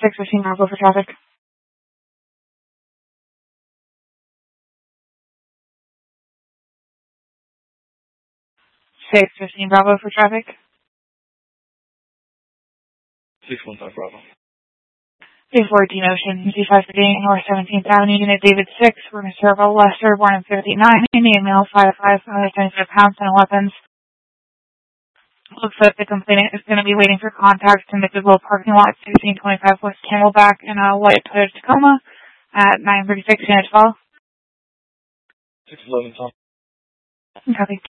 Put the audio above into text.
615 Bravo for traffic. 615 Bravo for traffic. 615 Bravo. 314 Ocean, C538 North 17th Avenue, Unit David 6. We're going to serve a Lester, born in 59, Indian male, 5'5", 175 pounds, and weapons. Looks like the complainant is going to be waiting for contact in the Goodwill parking lot, 1625 West Camelback, in a white Toyota Tacoma at 936 Unit 12. 611 Tom. Copy.